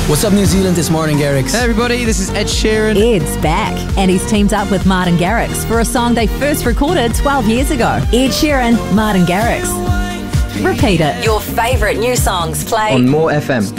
What's up, New Zealand? It's Martin Garrix. Hey everybody, this is Ed Sheeran. Ed's back, and he's teamed up with Martin Garrix for a song they first recorded 12 years ago. Ed Sheeran, Martin Garrix. Repeat it. Your favourite new songs play on More FM.